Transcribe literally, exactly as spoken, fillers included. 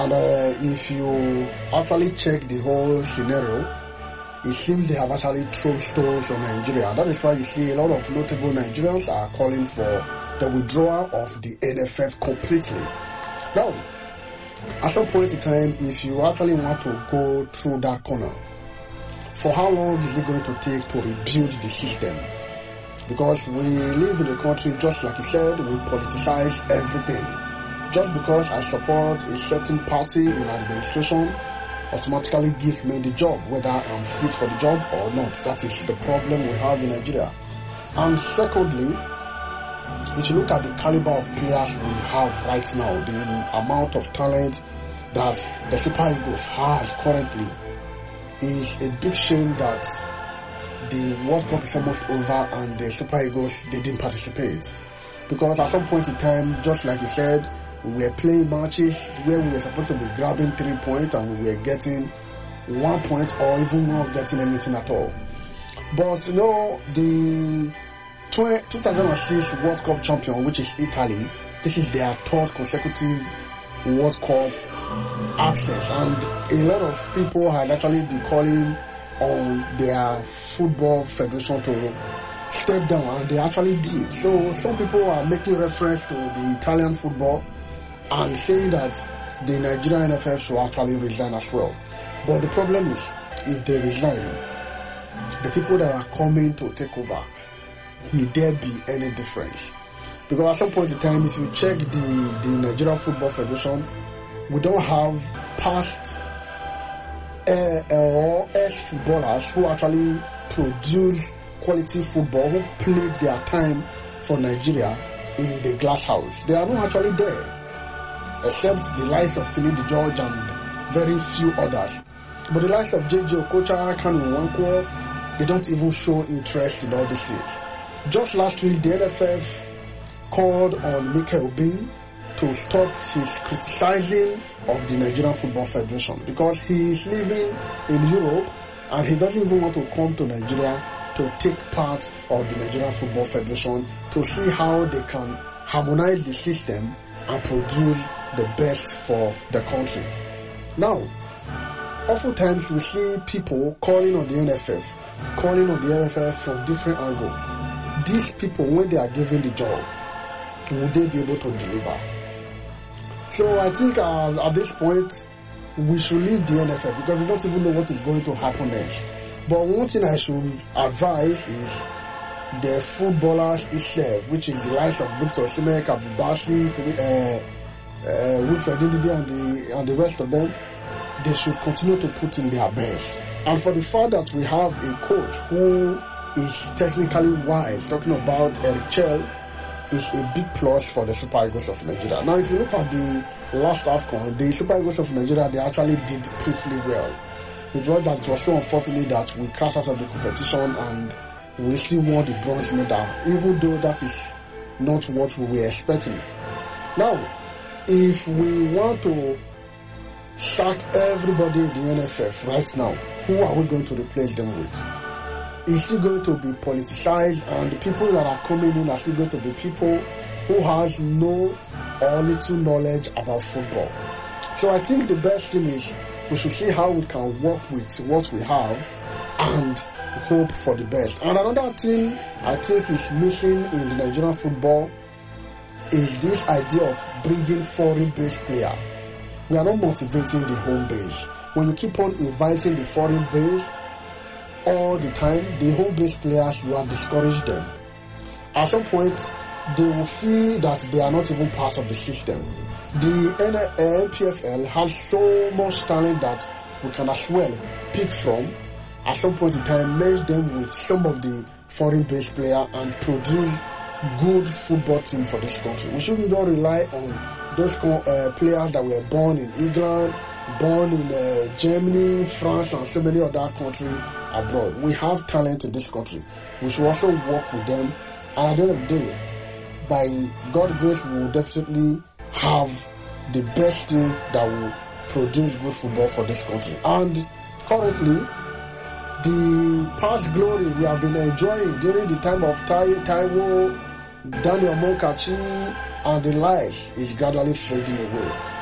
And uh, if you actually check the whole scenario, it seems they have actually thrown stones on Nigeria. And that is why you see a lot of notable Nigerians are calling for the withdrawal of the N F F completely. Now, at some point in time, if you actually want to go through that corner, for how long is it going to take to rebuild the system? Because we live in a country, just like you said, we politicize everything. Just because I support a certain party in administration automatically gives me the job, whether I'm fit for the job or not. That is the problem we have in Nigeria. And secondly, if you look at the caliber of players we have right now, the amount of talent that the Super Eagles has currently, is a big shame that the World Cup is almost over and the Super Eagles they didn't participate. Because at some point in time, just like you said, we were playing matches where we were supposed to be grabbing three points and we were getting one point or even not getting anything at all. But you know, the two thousand six World Cup champion, which is Italy, this is their third consecutive World Cup access, and a lot of people had actually been calling on their football federation to step down, and they actually did. So some people are making reference to the Italian football and saying that the Nigerian N F F should actually resign as well. But the problem is, if they resign, the people that are coming to take over, will there be any difference? Because at some point in time, if you check the, the Nigerian Football Federation, we don't have past uh, or ex-footballers who actually produce quality football, who played their time for Nigeria in the glass house. They are not actually there, except the likes of Philip George and very few others. But the likes of J J Okocha, Kanu Nwankwo, they don't even show interest in all these things. Just last week, the N F F called on Mikel Obi to stop his criticizing of the Nigerian Football Federation because he is living in Europe and he doesn't even want to come to Nigeria to take part of the Nigerian Football Federation to see how they can harmonize the system and produce the best for the country. Now, oftentimes we see people calling on the N F F, calling on the N F F from different angles. These people, when they are given the job, will they be able to deliver? So I think uh, at this point, we should leave the N F F because we don't even know what is going to happen next. But one thing I should advise is the footballers itself, which is the likes of Victor Osimhen, Abubakar, uh, uh, Wilfred Ndidi and the, and the rest of them, they should continue to put in their best. And for the fact that we have a coach who is technically wise, talking about Eric Chell, is a big plus for the Super Eagles of Nigeria. Now, if you look at the last AFCON, the Super Eagles of Nigeria, they actually did pretty well. It was that it was so unfortunate that we crashed out of the competition and we still won the bronze medal, even though that is not what we were expecting. Now, if we want to sack everybody in the N F F right now, who are we going to replace them with? It's still going to be politicized, and the people that are coming in are still going to be people who has no or little knowledge about football. So I think the best thing is we should see how we can work with what we have and hope for the best. And another thing I think is missing in the Nigerian football is this idea of bringing foreign-based players. We are not motivating the home base. When you keep on inviting the foreign base all the time, the home-based players, you have discouraged them. At some point, they will feel that they are not even part of the system. The N P F L has so much talent that we can as well pick from. At some point in time, merge them with some of the foreign-based players and produce good football team for this country. We shouldn't just rely on those uh, players that were born in England, born in uh, Germany, France, and so many other countries abroad. We have talent in this country. We should also work with them. And at the end of the day, by God's grace, we will definitely have the best team that will produce good football for this country. And currently, the past glory we have been enjoying during the time of Tai Taiwo, Daniel Mokachi, and the likes is gradually fading away.